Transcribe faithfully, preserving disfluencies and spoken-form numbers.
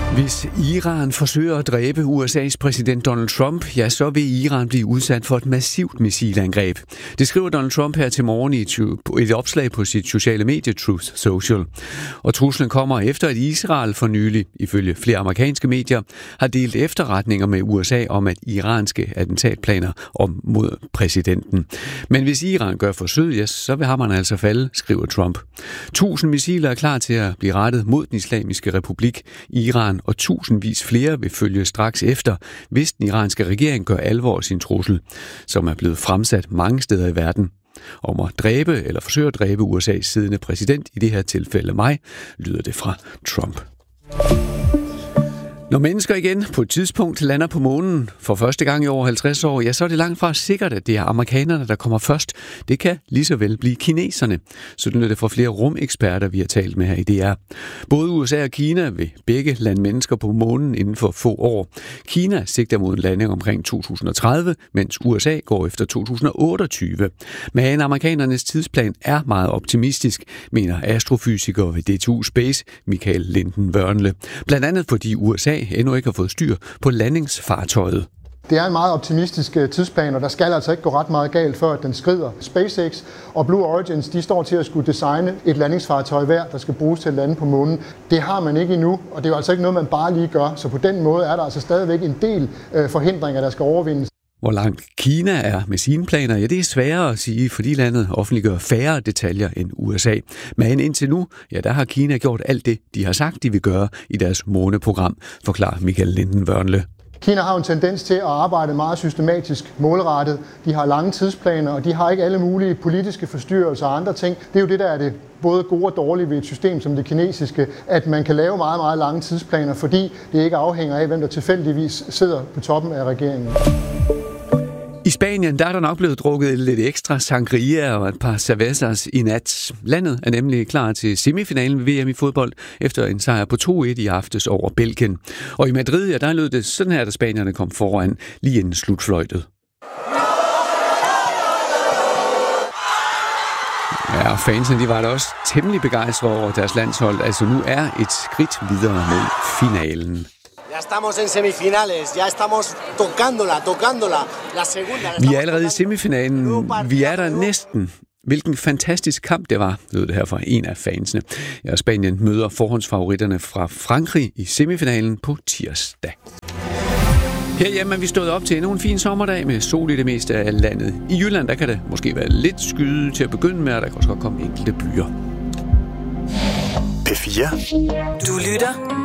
Hvis Iran forsøger at dræbe U S A's præsident Donald Trump, ja, så vil Iran blive udsat for et massivt missilangreb. Det skriver Donald Trump her til morgen i et opslag på sit sociale medie Truth Social. Og truslen kommer efter, at Israel for nylig, ifølge flere amerikanske medier, har delt efterretninger med U S A om, at iranske attentatplaner om mod præsidenten. Men hvis Iran gør forsøg, ja, så vil hammeren altså falde, skriver Trump. Tusind missiler er klar til at blive rettet mod den islamiske republik Iran, og tusindvis flere vil følge straks efter, hvis den iranske regering gør alvor af sin trussel, som er blevet fremsat mange steder i verden. Om at dræbe eller forsøge at dræbe U S A's siddende præsident, i det her tilfælde mig, lyder det fra Trump. Når mennesker igen på et tidspunkt lander på månen for første gang i over halvtreds år, ja, så er det langt fra sikkert, at det er amerikanerne, der kommer først. Det kan lige så vel blive kineserne. Sådan er det fra flere rumeksperter, vi har talt med her i D R. Både U S A og Kina vil begge lande mennesker på månen inden for få år. Kina sigter mod en landing omkring to tusind og tredive, mens U S A går efter to tusind og otteogtyve. Men amerikanernes tidsplan er meget optimistisk, mener astrofysiker ved D T U Space, Michael Linden Wørnle. Blandt andet fordi U S A endnu ikke har fået styr på landingsfartøjet. Det er en meget optimistisk tidsplan, og der skal altså ikke gå ret meget galt, før den skrider. SpaceX og Blue Origins, de står til at skulle designe et landingsfartøj hver, der skal bruges til at lande på månen. Det har man ikke endnu, og det er jo altså ikke noget, man bare lige gør. Så på den måde er der altså stadigvæk en del forhindringer, der skal overvindes. Hvor langt Kina er med sine planer, ja, det er sværere at sige, fordi landet offentliggør færre detaljer end U S A. Men indtil nu, ja, der har Kina gjort alt det, de har sagt, de vil gøre i deres måneprogram, forklarer Michael Linden Wørnle. Kina har en tendens til at arbejde meget systematisk målrettet. De har lange tidsplaner, og de har ikke alle mulige politiske forstyrrelser og andre ting. Det er jo det, der er det både gode og dårlige ved et system som det kinesiske, at man kan lave meget, meget lange tidsplaner, fordi det ikke afhænger af, hvem der tilfældigvis sidder på toppen af regeringen. I Spanien der er der nok blevet drukket lidt ekstra sangria og et par cervezas i nat. Landet er nemlig klar til semifinalen ved V M i fodbold efter en sejr på to et i aftes over Belgien. Og i Madrid, ja, der lød det sådan her, da spanierne kom foran lige inden slutfløjtet. Ja, og fansene de var da også temmelig begejstrede over deres landshold. Altså nu er et skridt videre mod finalen. Ya estamos en semifinales, ya estamos tocándola, tocándola. La segunda. Vi er allerede i semifinalen. Vi er der næsten. Hvilken fantastisk kamp det var, lød det her fra en af fansene. Ja, Spanien møder forhåndsfavoritterne fra Frankrig i semifinalen på tirsdag. Herhjemme er vi stået op til endnu en fin sommerdag med sol i det meste af landet. I Jylland der kan det måske være lidt skyde til at begynde med, og der kan også godt komme enkelte byer. P fire. Du lytter